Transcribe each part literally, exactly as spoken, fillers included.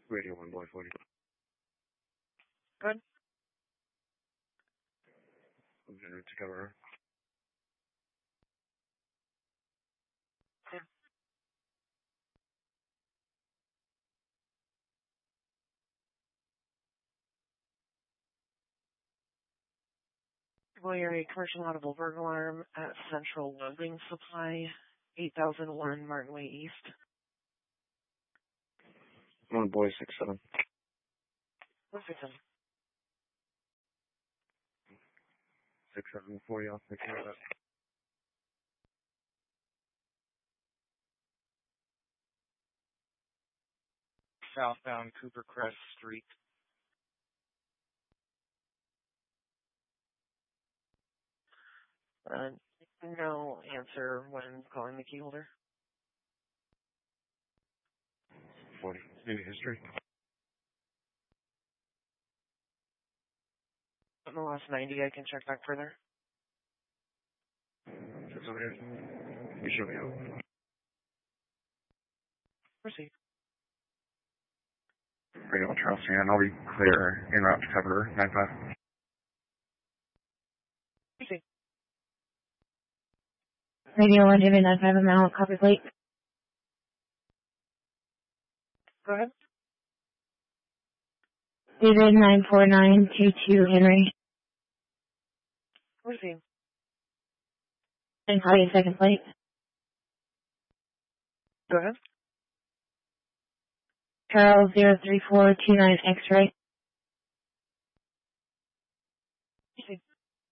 Radio one, boy forty. Good. I'm en route to cover her. Yeah. Well, you're a commercial audible burglar alarm at Central Welding Supply, eight thousand one Martin Way East. One boy six seven. What's it then? Six seven forty. I'll take care of that. Southbound Cooper Crest Street. Uh, no answer when calling the key holder. Forty. Maybe history. In the last ninety, I can check back further. Six over here. You show me out. Proceed. Radio one, Charles Shannon. I'll be clear en route to cover her. nine five. Proceed. Radio one, David nine five, amount, copy plate. Go ahead. David nine four nine two two, Henry. Proceed. And copy second plate. Go ahead. Charles zero three four two nine X-ray. Proceed.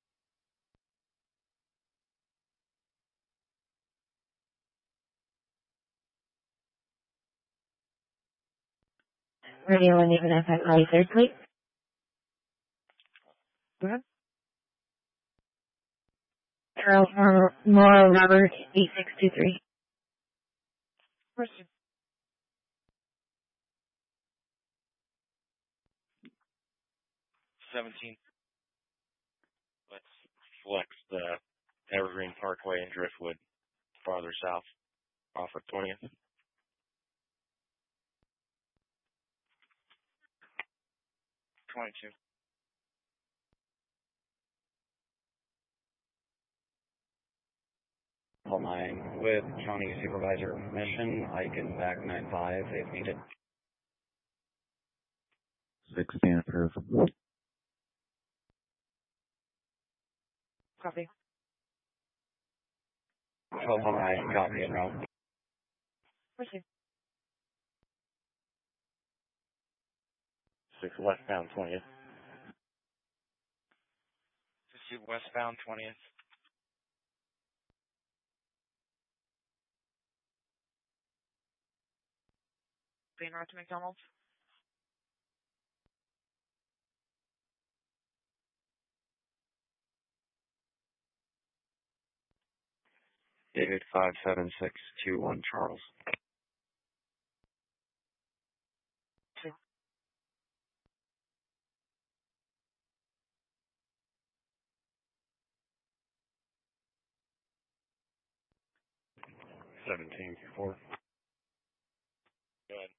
Radio one, David nine five, copy third plate. Go ahead. Charles Mor- Morrow Robert eight six two three. Proceed. seventeen. Let's flex the Evergreen Parkway and Driftwood farther south off of twentieth. twenty-two. Call nine. With county supervisor permission, I can back nine five if needed. sixteen approved. Copy. twelve oh nine, copy and route. Proceed. six westbound twentieth. Proceed westbound twentieth. Being route to McDonald's. David five seven six two one Charles. Two. Seventeen four. Go ahead.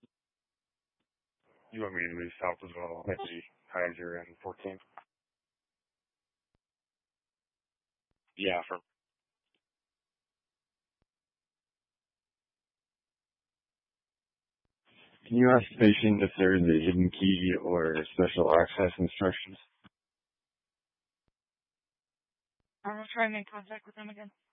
You want me to move south as well? Let's see. Heiser and fourteen. Yeah, from Can you ask the patient if there's a hidden key or special access instructions? I'm going to try and make contact with them again.